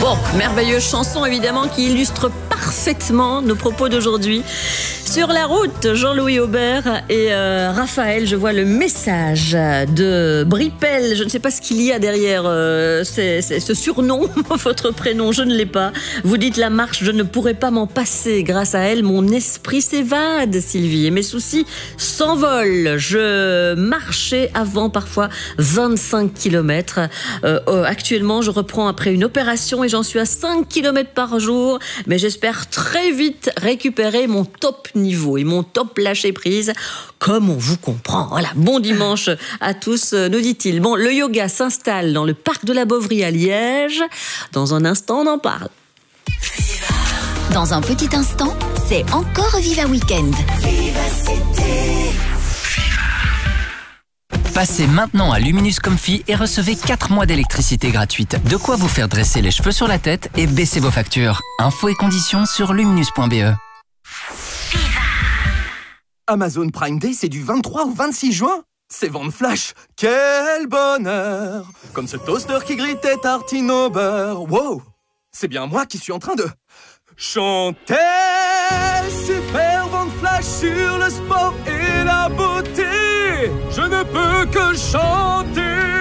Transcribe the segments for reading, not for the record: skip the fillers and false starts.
Bon, merveilleuse chanson évidemment qui illustre parfaitement nos propos d'aujourd'hui. Sur la route, Jean-Louis Aubert et Raphaël, je vois le message de Bripel. Je ne sais pas ce qu'il y a derrière ce surnom, votre prénom, je ne l'ai pas. Vous dites la marche, je ne pourrais pas m'en passer. Grâce à elle, mon esprit s'évade, Sylvie, et mes soucis s'envolent. Je marchais avant parfois 25 km. Actuellement, je reprends après une opération et j'en suis à 5 km par jour. Mais j'espère très vite récupérer mon top niveau et mon top lâcher prise, comme on vous comprend. Voilà, bon dimanche à tous, nous dit-il. Bon, le yoga s'installe dans le parc de la Bovrie à Liège. Dans un instant, on en parle. Dans un petit instant, c'est encore Viva Weekend. Passez maintenant à Luminous Comfy et recevez 4 mois d'électricité gratuite. De quoi vous faire dresser les cheveux sur la tête et baisser vos factures. Infos et conditions sur luminous.be. Amazon Prime Day, c'est du 23 au 26 juin. C'est vente flash. Quel bonheur! Comme ce toaster qui grille tes tartines au beurre. Wow! C'est bien moi qui suis en train de chanter. Super vente flash sur le sport et la beauté. Je ne peux que chanter.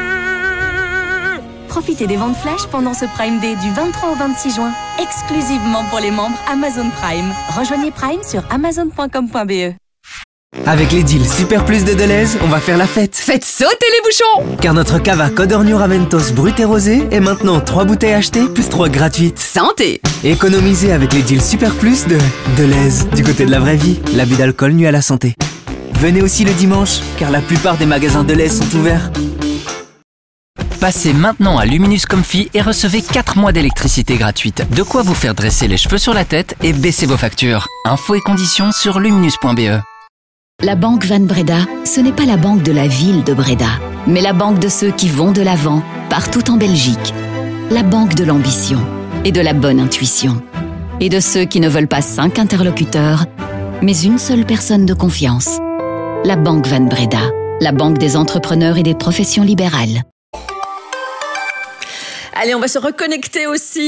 Profitez des ventes flash pendant ce Prime Day du 23 au 26 juin, exclusivement pour les membres Amazon Prime. Rejoignez Prime sur amazon.com.be. Avec les deals Super Plus de Deleuze, on va faire la fête. Faites sauter les bouchons! Car notre cava Codorniu Raventos brut et rosé est maintenant 3 bouteilles achetées plus 3 gratuites. Santé! Économisez avec les deals Super Plus de Deleuze. Du côté de la vraie vie, l'abus d'alcool nuit à la santé. Venez aussi le dimanche, car la plupart des magasins Deleuze sont ouverts. Passez maintenant à Luminous Comfy et recevez 4 mois d'électricité gratuite. De quoi vous faire dresser les cheveux sur la tête et baisser vos factures. Infos et conditions sur luminous.be. La banque Van Breda, ce n'est pas la banque de la ville de Breda, mais la banque de ceux qui vont de l'avant, partout en Belgique. La banque de l'ambition et de la bonne intuition. Et de ceux qui ne veulent pas 5 interlocuteurs, mais une seule personne de confiance. La banque Van Breda, la banque des entrepreneurs et des professions libérales. Allez, on va se reconnecter aussi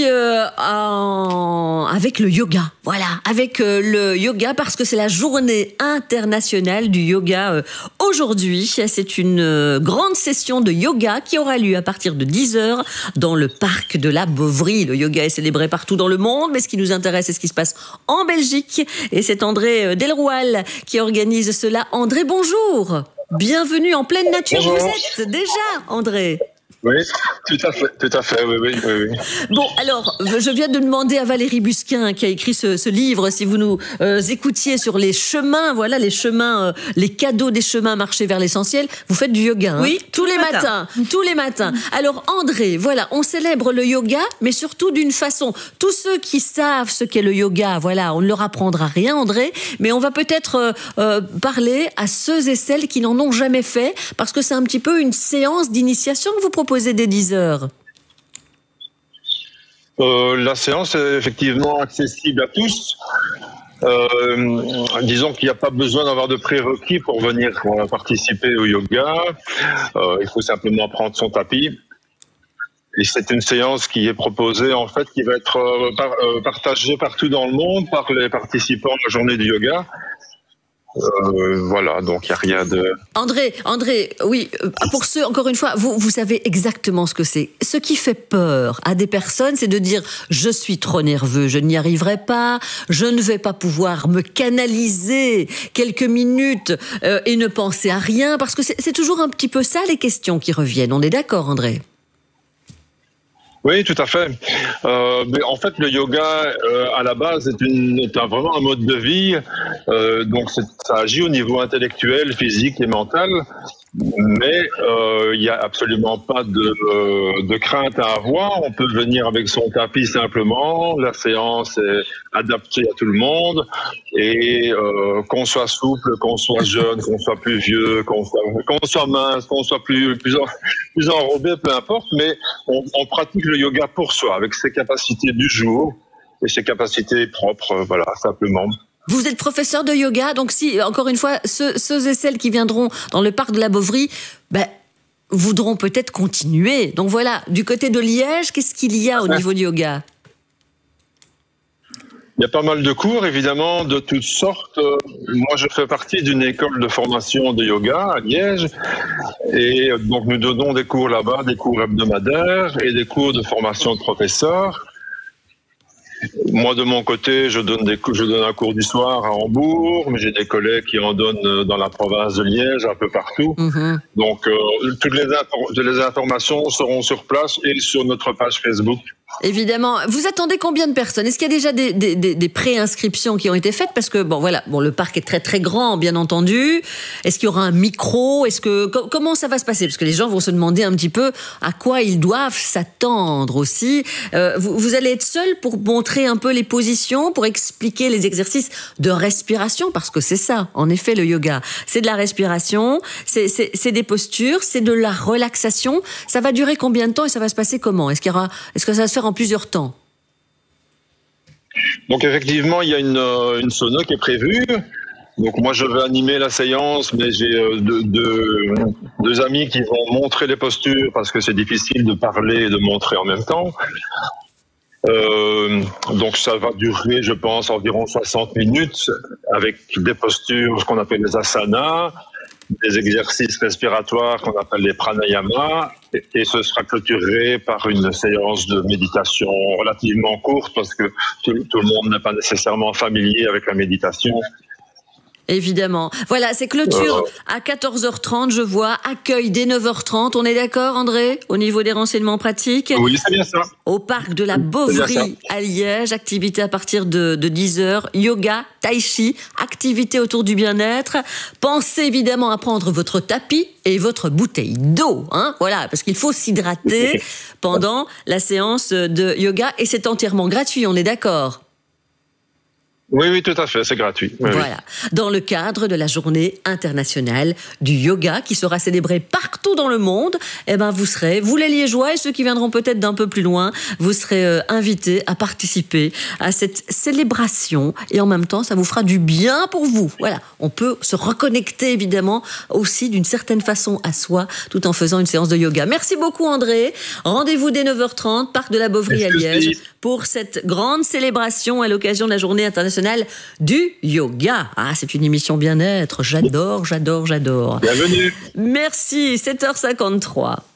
avec le yoga. Voilà, avec le yoga parce que c'est la journée internationale du yoga aujourd'hui. C'est une grande session de yoga qui aura lieu à partir de 10h dans le parc de la Bovrie. Le yoga est célébré partout dans le monde, mais ce qui nous intéresse, c'est ce qui se passe en Belgique. Et c'est André Delroual qui organise cela. André, bonjour. Bienvenue en pleine nature. Bonjour. Vous êtes déjà, André? Oui, tout à fait, oui. Bon, alors, je viens de demander à Valérie Busquin, qui a écrit ce livre, si vous nous écoutiez sur les chemins, voilà, les chemins, les cadeaux des chemins, marcher vers l'essentiel. Vous faites du yoga, hein? Oui, tous les matins. Alors, André, voilà, on célèbre le yoga, mais surtout d'une façon. Tous ceux qui savent ce qu'est le yoga, voilà, on ne leur apprendra rien, André, mais on va peut-être parler à ceux et celles qui n'en ont jamais fait, parce que c'est un petit peu une séance d'initiation que vous proposez dès 10h. La séance est effectivement accessible à tous. Disons qu'il n'y a pas besoin d'avoir de prérequis pour venir participer au yoga. Il faut simplement prendre son tapis. Et c'est une séance qui est proposée, en fait, qui va être partagée partout dans le monde par les participants de la journée du yoga. Voilà, donc il n'y a rien de... André, oui, pour ceux, encore une fois, vous savez exactement ce que c'est. Ce qui fait peur à des personnes, c'est de dire « je suis trop nerveux, je n'y arriverai pas, je ne vais pas pouvoir me canaliser quelques minutes et ne penser à rien », parce que c'est toujours un petit peu ça les questions qui reviennent. On est d'accord, André ? Oui, tout à fait. Mais en fait, le yoga, à la base, est vraiment un mode de vie. Donc, ça agit au niveau intellectuel, physique et mental. Mais il n'y a absolument pas de crainte à avoir. On peut venir avec son tapis simplement. La séance est adaptée à tout le monde. Et qu'on soit souple, qu'on soit jeune, qu'on soit plus vieux, qu'on soit mince, qu'on soit plus enrobé, peu importe. Mais on pratique le yoga pour soi, avec ses capacités du jour et ses capacités propres, voilà, simplement. Vous êtes professeur de yoga, donc si, encore une fois, ceux et celles qui viendront dans le parc de la Bovrie, voudront peut-être continuer. Donc voilà, du côté de Liège, qu'est-ce qu'il y a au niveau du yoga ? Il y a pas mal de cours, évidemment, de toutes sortes. Moi, je fais partie d'une école de formation de yoga à Liège. Et donc, nous donnons des cours là-bas, des cours hebdomadaires et des cours de formation de professeurs. Moi, de mon côté, je donne un cours du soir à Hambourg, mais j'ai des collègues qui en donnent dans la province de Liège, un peu partout. Donc, toutes les informations seront sur place et sur notre page Facebook. Évidemment. Vous attendez combien de personnes ? Est-ce qu'il y a déjà des préinscriptions qui ont été faites ? Parce que, le parc est très très grand, bien entendu. Est-ce qu'il y aura un micro ? Comment ça va se passer ? Parce que les gens vont se demander un petit peu à quoi ils doivent s'attendre aussi. Vous allez être seul pour montrer un peu les positions, pour expliquer les exercices de respiration, parce que c'est ça, en effet, le yoga. C'est de la respiration, c'est des postures, c'est de la relaxation. Ça va durer combien de temps et ça va se passer comment ? Est-ce que ça va se faire en plusieurs temps? Donc effectivement, il y a une sono qui est prévue. Donc moi, je vais animer la séance, mais j'ai deux amis qui vont montrer les postures parce que c'est difficile de parler et de montrer en même temps. Donc ça va durer, je pense, environ 60 minutes avec des postures, ce qu'on appelle les asanas, des exercices respiratoires qu'on appelle les pranayama, et ce sera clôturé par une séance de méditation relativement courte parce que tout le monde n'est pas nécessairement familier avec la méditation. Évidemment. Voilà, c'est clôture à 14h30, je vois. Accueil dès 9h30. On est d'accord, André, au niveau des renseignements pratiques? Oui, c'est bien ça. Au parc de la Bovry à Liège. Activité à partir de 10h. Yoga, tai chi, activité autour du bien-être. Pensez évidemment à prendre votre tapis et votre bouteille d'eau. Voilà, parce qu'il faut s'hydrater pendant la séance de yoga. Et c'est entièrement gratuit, on est d'accord? Oui, tout à fait, c'est gratuit. Oui, voilà, dans le cadre de la journée internationale du yoga qui sera célébrée partout dans le monde, vous les Liégeois et ceux qui viendront peut-être d'un peu plus loin, vous serez invités à participer à cette célébration et en même temps, ça vous fera du bien pour vous. Voilà, on peut se reconnecter évidemment aussi d'une certaine façon à soi tout en faisant une séance de yoga. Merci beaucoup André. Rendez-vous dès 9h30, parc de la Bovry à Liège pour cette grande célébration à l'occasion de la journée internationale du yoga. C'est une émission bien-être. J'adore. Bienvenue. Merci, 7h53.